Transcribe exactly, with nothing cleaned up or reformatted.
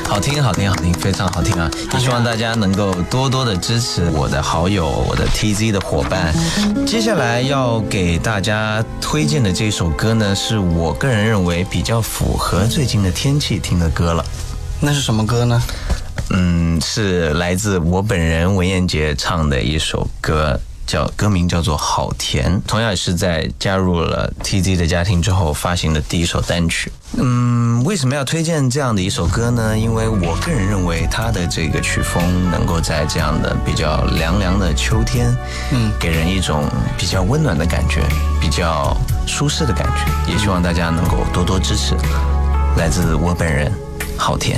好听，好听，好听，非常好听啊！也希望大家能够多多的支持我的好友，我的 T Z 的伙伴。接下来要给大家推荐的这首歌呢，是我个人认为比较符合最近的天气听的歌了。 那是什么歌呢？ 嗯，是来自我本人文彦杰唱的一首歌，叫歌名叫做《好甜》，同样也是在加入了 T Z 的家庭之后发行的第一首单曲。嗯，为什么要推荐这样的一首歌呢？因为我个人认为它的这个曲风能够在这样的比较凉凉的秋天，嗯，给人一种比较温暖的感觉，比较舒适的感觉。也希望大家能够多多支持。来自我本人，好甜。